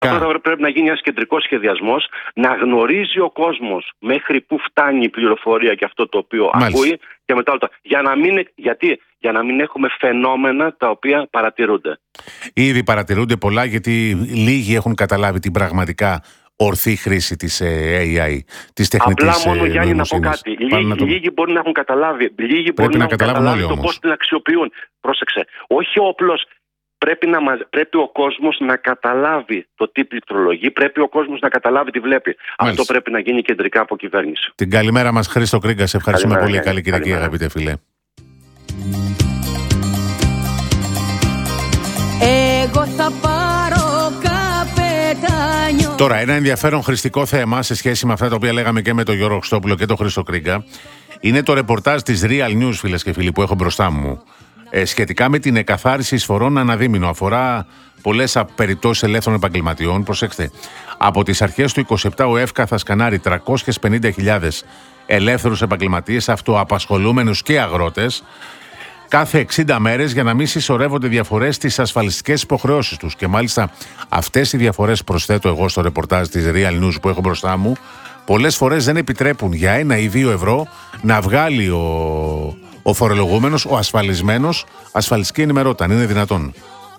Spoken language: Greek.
Αυτό πρέπει να γίνει ένας κεντρικός σχεδιασμός, να γνωρίζει ο κόσμος μέχρι που φτάνει η πληροφορία και αυτό το οποίο ακούει και μετά για να μην έχουμε φαινόμενα τα οποία παρατηρούνται. Ήδη παρατηρούνται πολλά, γιατί λίγοι έχουν καταλάβει την πραγματικά ορθή χρήση της AI, της τεχνητής νοημοσύνης. Απλά μόνο, Γιάννη, να πω κάτι. Λίγοι μπορεί να έχουν καταλάβει. Λίγοι μπορεί να έχουν καταλάβει το πώς την αξιοποιούν. Πρόσεξε. Όχι ο όπλος. Πρέπει ο κόσμος να καταλάβει το τι πληκτρολογεί, πρέπει ο κόσμος να καταλάβει τι βλέπει. Αυτό πρέπει να γίνει κεντρικά από κυβέρνηση. Την καλημέρα μας, Χρήστο Κρίγκα. Σε ευχαριστούμε πολύ. Καλή Κυριακή, αγαπητέ φίλε. Εγώ θα πάρω καπετάνιο. Τώρα, ένα ενδιαφέρον χρηστικό θέμα σε σχέση με αυτά τα οποία λέγαμε και με τον Γιώργο Χριστόπουλο και τον Χρήστο Κρίγκα είναι το ρεπορτάζ της Real News, φίλες και φίλοι, που έχω μπροστά μου. Σχετικά με την εκαθάριση εισφορών αναδίμηνο. Αφορά πολλές περιπτώσεις ελεύθερων επαγγελματιών. Προσέξτε, από τις αρχές του 27 ο ΕΦΚΑ θα σκανάρει 350.000 ελεύθερους επαγγελματίες, αυτοαπασχολούμενους και αγρότες, κάθε 60 μέρες, για να μην συσσωρεύονται διαφορές στις ασφαλιστικές υποχρεώσεις τους. Και μάλιστα αυτές οι διαφορές, προσθέτω εγώ στο ρεπορτάζ της Real News που έχω μπροστά μου, πολλές φορές δεν επιτρέπουν για 1 ή 2 ευρώ να βγάλει ο φορολογούμενος, ο ασφαλισμένος, ασφαλιστική ενημερότητα. Είναι δυνατόν?